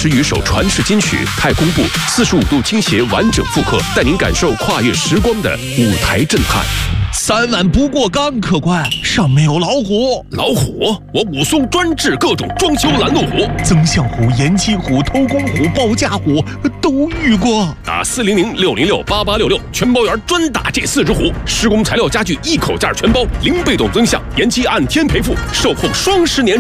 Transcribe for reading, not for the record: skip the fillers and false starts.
时雨首传世金曲太空步45度倾斜完整复刻，带您感受跨越时光的舞台震撼。 3万不过岗，客官，上面有老虎。 老虎？我武松专治各种装修拦路虎， 增象虎、延期虎、偷工虎、报价虎都遇过。 打400-606-8866，全包员专打这4只虎。施工材料家具一口价全包，零被动增项，延期按天赔付，售后双10年。